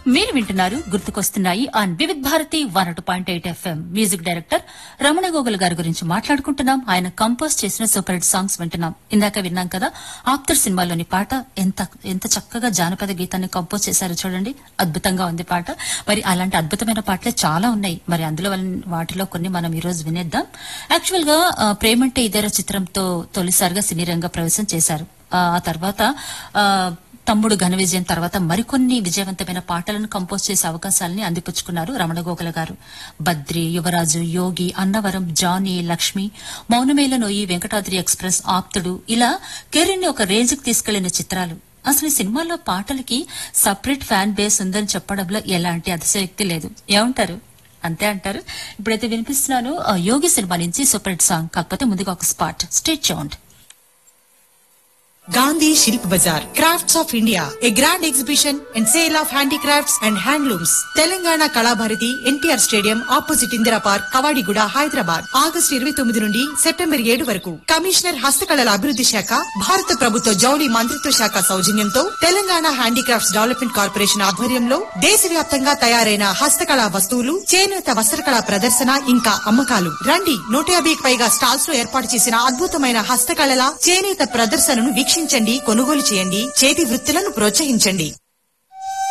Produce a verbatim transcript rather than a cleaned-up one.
మీరు వింటున్నారు గుర్తుకొస్తున్నాయి on Vividh Bharati one two point eight FM. Music director Ramana గోగుల్ గారి గురించి మాట్లాడుకుంటున్నాం. ఆయన కంపోజ్ చేసిన సూపర్ హిట్ సాంగ్స్ వింటున్నాం. ఇందాక విన్నాం కదా ఆప్తర్ సినిమాలోని పాట. ఎంత ఎంత చక్కగా జానపద గీతాన్ని కంపోజ్ చేశారో చూడండి. అద్భుతంగా ఉంది పాట. మరి అలాంటి అద్భుతమైన పాటలే చాలా ఉన్నాయి. మరి అందులో వాటిలో కొన్ని మనం ఈ రోజు వినేద్దాం. యాక్చువల్ గా ప్రేమంటే ఇదేరా చిత్రంతో తొలిసారిగా సినీ రంగ ప్రవేశం చేశారు. ఆ తర్వాత తమ్ముడు ఘన విజయం తర్వాత మరికొన్ని విజయవంతమైన పాటలను కంపోజ్ చేసే అవకాశాలని అందిపుచ్చుకున్నారు రమణ గోగుల గారు. బద్రి, యువరాజు, యోగి, అన్నవరం, జానీ, లక్ష్మి, మౌనమేల నోయి, వెంకటాద్రి ఎక్స్ప్రెస్, ఆప్తుడు ఇలా కెరీర్ని ఒక రేంజ్ కి తీసుకెళ్లిన చిత్రాలు. అసలు ఈ సినిమాలో పాటలకి సపరేట్ ఫ్యాన్ బేస్ ఉందని చెప్పడంలో ఎలాంటి అతిశయోక్తి లేదు. ఏమంటారు? అంతే అంటారు. ఇప్పుడైతే వినిపిస్తున్నాను యోగి సినిమా నుంచి సూపర్ హిట్ సాంగ్. కాకపోతే ముందుగా ఒక spot. Stay tuned. Gandhi Shilp Bazaar, Crafts of India, a grand exhibition and sale of handicrafts and handlooms. Telangana Kalabharati, N T R Stadium, opposite Indira Park, Kavadiguda, Hyderabad. August ఇరవై తొమ్మిది నుండి September ఏడు వరకు. Commissioner హస్తకళల అభివృద్ధి శాఖ, భారత ప్రభుత్వ జౌళి మంత్రిత్వ శాఖ సౌజన్యంతో తెలంగాణ హ్యాండీక్రాఫ్ట్స్ డెవలప్మెంట్ కార్పొరేషన్ ఆధ్వర్యంలో దేశవ్యాప్తంగా తయారైన హస్తకళా వస్తువులు, చేనేత వస్త్రకళా ప్రదర్శన ఇంకా అమ్మకాలు. రండి, నూట యాభైకి పైగా స్టాల్స్ లో ఏర్పాటు చేసిన అద్భుతమైన హస్తకళల, చేనేత ప్రదర్శనను వీక్షించండి, కొనుగోలు చేయండి, చేతి వృత్తులను ప్రోత్సహించండి.